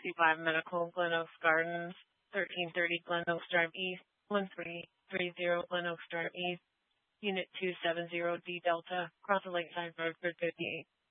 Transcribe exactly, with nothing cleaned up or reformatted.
sixty-five Medical, Glen Oaks Gardens, thirteen thirty Glen Oaks Drive East, one three three zero Glen Oaks Drive East, Unit two seven zero D Delta, across the Lakeside Road, Grid fifty-eight.